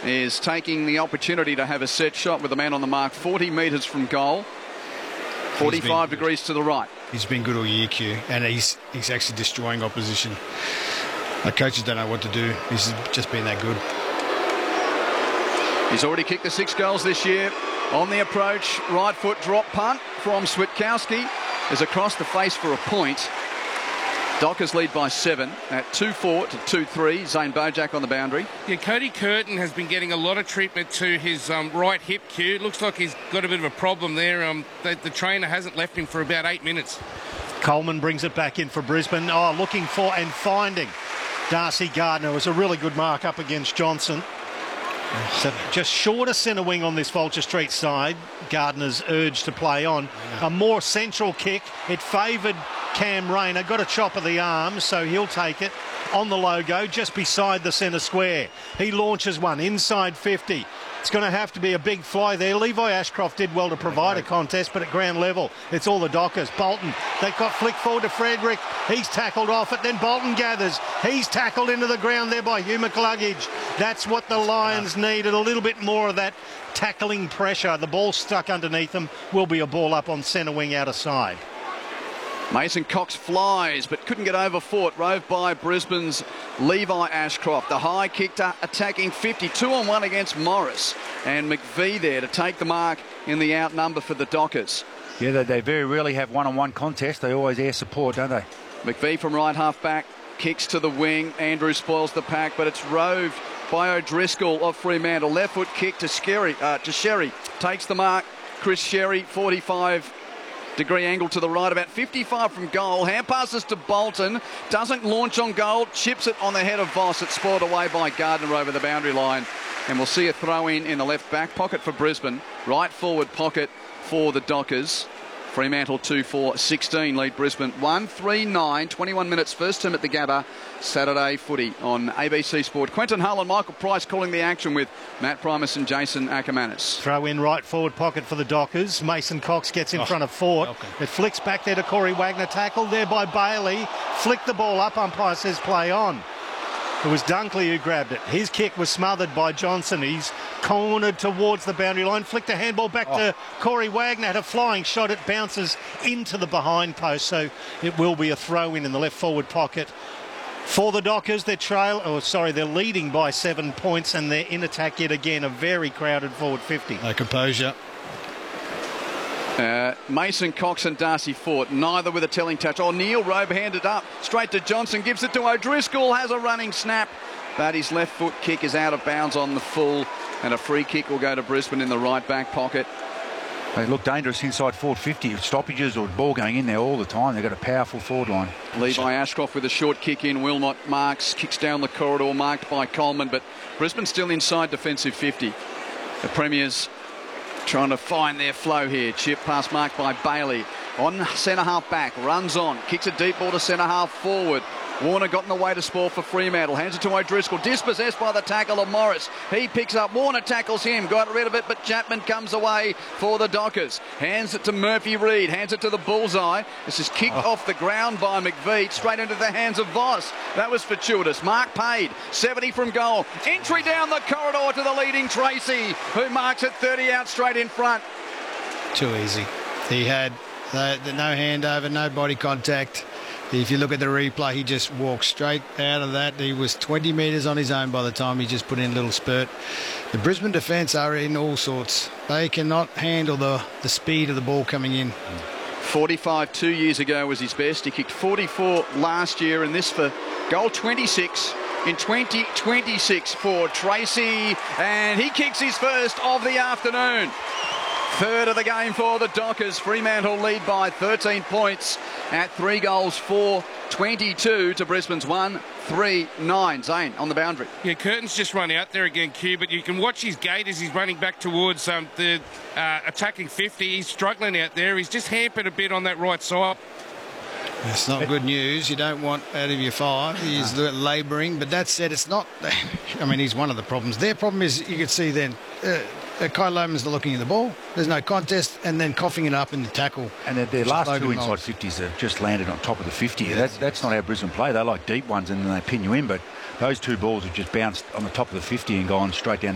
is taking the opportunity to have a set shot with the man on the mark 40 metres from goal. 45 degrees to the right. He's been good all year, Q, and he's actually destroying opposition. The coaches don't know what to do. He's just been that good. He's already kicked the 6 goals this year. On the approach, right foot drop punt from Switkowski is across the face for a point. Dockers lead by 7 at 2-4 to 2-3. Zane Bojak on the boundary. Yeah, Cody Curtin has been getting a lot of treatment to his right hip, Q. It looks like he's got a bit of a problem there. The trainer hasn't left him for about 8 minutes. Coleman brings it back in for Brisbane. Oh, looking for and finding Darcy Gardner. It was a really good mark up against Johnson. So just short of centre wing on this Vulture Street side. Gardner's urge to play on. A more central kick. It favoured Cam Rayner. Got a chop of the arm, so he'll take it on the logo just beside the centre square. He launches one inside 50. It's going to have to be a big fly there. Levi Ashcroft did well to provide a contest, but at ground level, it's all the Dockers. Bolton, they've got flick forward to Frederick. He's tackled off it. Then Bolton gathers. He's tackled into the ground there by Hugh McCluggage. That's what the Lions needed, a little bit more of that tackling pressure. The ball stuck underneath them. Will be a ball up on centre wing out of side. Mason Cox flies but couldn't get over foot. Rove by Brisbane's Levi Ashcroft. The high kick to attacking 50. 2-on-1 against Morris. And McVie there to take the mark in the outnumber for the Dockers. Yeah, they very rarely have one-on-one contests. They always air support, don't they? McVie from right half back. Kicks to the wing. Andrew spoils the pack, but it's roved by O'Driscoll of Fremantle. Left foot kick to Sherry. Takes the mark. Chris Sherry, 45-degree angle to the right, about 55 from goal. Hand passes to Bolton. Doesn't launch on goal. Chips it on the head of Voss. It's spoiled away by Gardner over the boundary line. And we'll see a throw in the left back pocket for Brisbane. Right forward pocket for the Dockers. Fremantle 2-4-16 lead Brisbane 1-3-9. 21 minutes first term at the Gabba. Saturday footy on ABC Sport. Quentin Hull and Michael Price calling the action with Matt Primus and Jason Ackermanis. Throw in right forward pocket for the Dockers. Mason Cox gets in front of Fort. It flicks back there to Corey Wagner. Tackled there by Bailey. Flicked the ball up. Umpire says play on. It was Dunkley who grabbed it. His kick was smothered by Johnson. He's cornered towards the boundary line. Flicked a handball back to Corey Wagner. Had a flying shot. It bounces into the behind post. So it will be a throw in the left forward pocket for the Dockers. They're leading by 7 points and they're in attack yet again. A very crowded forward 50. No composure. Mason Cox and Darcy Fort, neither with a telling touch. Neil Robe handed up straight to Johnson, gives it to O'Driscoll, has a running snap, but his left foot kick is out of bounds on the full, and a free kick will go to Brisbane in the right back pocket. They look dangerous inside forward 50. Stoppages or ball going in there all the time. They've got a powerful forward line. Levi Ashcroft with a short kick in. Wilmot marks, kicks down the corridor, marked by Coleman, but Brisbane still inside defensive 50. The Premiers trying to find their flow here. Chip pass marked by Bailey. On centre half back. Runs on. Kicks a deep ball to centre half forward. Warner got in the way to spoil for Fremantle. Hands it to O'Driscoll. Dispossessed by the tackle of Morris. He picks up. Warner tackles him. Got rid of it, but Chapman comes away for the Dockers. Hands it to Murphy Reid. Hands it to the bullseye. This is kicked off the ground by McVie. Straight into the hands of Voss. That was fortuitous. Mark Pade. 70 from goal. Entry down the corridor to the leading Tracy, who marks it 30 out straight in front. Too easy. He had no handover, no body contact. If you look at the replay, he just walked straight out of that. He was 20 metres on his own by the time he just put in a little spurt. The Brisbane defence are in all sorts. They cannot handle the speed of the ball coming in. 45 2 years ago was his best. He kicked 44 last year, and this for goal 26 in 2026 for Tracy. And he kicks his first of the afternoon. Third of the game for the Dockers. Fremantle lead by 13 points at 3 goals, 4-22 to Brisbane's 1-3-9. Zane on the boundary. Yeah, Curtin's just run out there again, Q, but you can watch his gait as he's running back towards the attacking 50. He's struggling out there. He's just hampered a bit on that right side. It's not good news. You don't want out of your 5. He's labouring, but that said, it's not... I mean, he's one of the problems. Their problem is, you can see then... Kyle Loman's looking at the ball. There's no contest, and then coughing it up in the tackle. And their last 2 inside 50s have just landed on top of the 50. Yeah. That's not how Brisbane play. They like deep ones and then they pin you in, but those 2 balls have just bounced on the top of the 50 and gone straight down